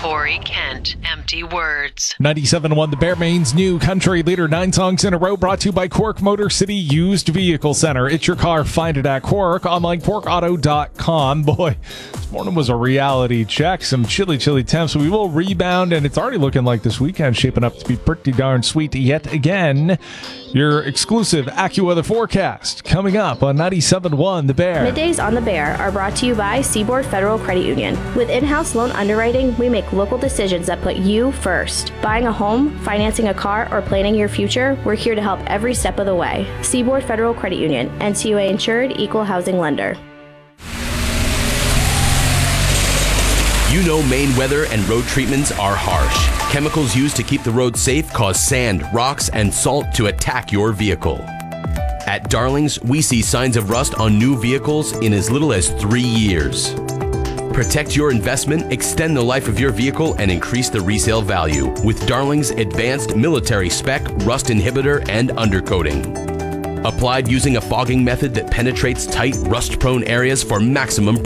Corey Kent, Empty Words. 97.1 The Bear, Maine's new country leader. 9 songs in a row brought to you by Cork Motor City Used Vehicle Center. It's your car. Find it at Cork. Online, corkauto.com. Boy, this morning was a reality check. Some chilly temps. We will rebound, and it's already looking like this weekend shaping up to be pretty darn sweet yet again. Your exclusive AccuWeather forecast coming up on 97.1 The Bear. Middays on The Bear are brought to you by Seaboard Federal Credit Union. With in-house loan underwriting, we make local decisions that put you first. Buying a home, financing a car, or planning your future, we're here to help every step of the way. Seaboard Federal Credit Union, NCUA insured, equal housing lender. You know Maine weather and road treatments are harsh. Chemicals used to keep the road safe cause sand, rocks, and salt to attack your vehicle. At Darlings, we see signs of rust on new vehicles in as little as 3 years. Protect your investment, extend the life of your vehicle, and increase the resale value with Darlings' advanced military spec rust inhibitor and undercoating. Applied using a fogging method that penetrates tight, rust-prone areas for maximum